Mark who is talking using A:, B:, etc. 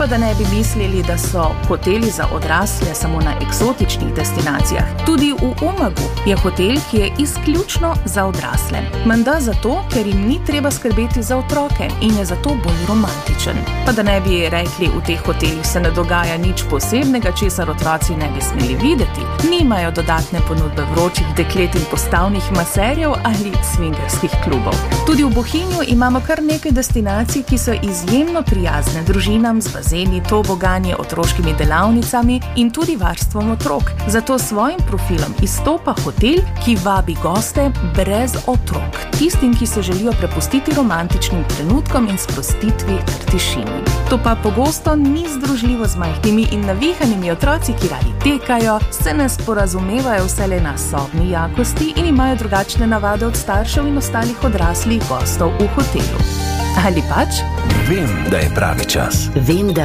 A: pa da ne bi mislili, da so hoteli za odrasle samo na eksotičnih destinacijah. Tudi v Umagu je hotel, ki je izključno za odrasle. Menda zato, ker jim ni treba skrbeti za otroke in je zato bolj romantičen. Pa da ne bi rekli, v teh hotelih se ne dogaja nič posebnega, česar otroci ne bi smeli videti. Nimajo dodatne ponudbe vročih deklet in postavnih maserjev ali swingerskih klubov. Tudi v Bohinju imamo kar nekaj destinacij, ki so izjemno prijazne družinam z bazeni, tobogani, otroškimi delavnicami in tudi varstvom otrok. Zato s svojim profilom izstopa hotel, ki vabi goste brez otrok. Tistim, ki se želijo prepustiti romantičnim trenutkom in sprostitvi ter tišini. To pa pogosto ni združljivo z majhnimi in navihanimi otroci, ki radi tekajo, se ne sporazumevajo vselej na sobni jakosti in imajo drugačne navade od staršev in ostalih odraslih gostov v hotelu. Ali pač?
B: Vem, da je pravi čas.
C: Vem, da